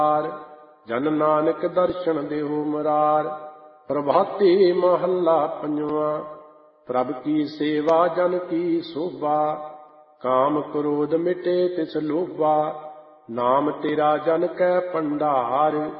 ਜਨ ਨਾਨਕ ਦਰਸ਼ਨ ਦੇਹੁ ਮੁਰਾਰ। ਪ੍ਰਭਾਤੀ ਮਹੱਲਾ ਪੰਜਵਾਂ। ਪ੍ਰਭ ਕੀ ਸੇਵਾ ਜਨ ਕੀ ਸੋਭਾ, ਕਾਮ ਕ੍ਰੋਧ ਮਿਟੇ ਤਿਸ ਲੋਭਾ। ਨਾਮ ਤੇਰਾ ਜਨ ਕੈ ਭੰਡਾਰ,